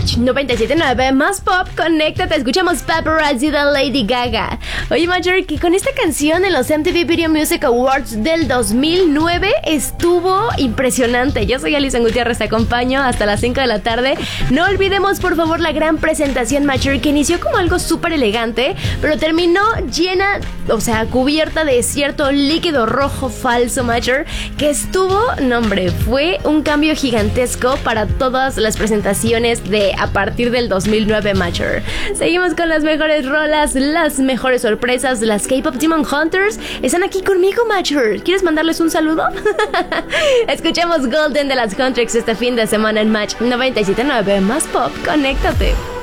Match 97.9 más pop, conéctate, escuchamos Paparazzi de Lady Gaga. Oye, Major, que con esta canción en los MTV Video Music Awards del 2009 estuvo impresionante. Yo soy Alison Gutiérrez, te acompaño hasta las 5 de la tarde. No olvidemos, por favor, la gran presentación, Major, que inició como algo súper elegante, pero terminó llena, o sea, cubierta de cierto líquido rojo falso, Major, que estuvo, no hombre, fue un cambio gigantesco para todas las presentaciones de a partir del 2009, Major. Seguimos con las mejores rolas, las mejores sorpresas. Las K-Pop Demon Hunters están aquí conmigo, Major. ¿Quieres mandarles un saludo? Escuchemos Golden de las Huntrix este fin de semana en Match 97.9 más pop. Conéctate.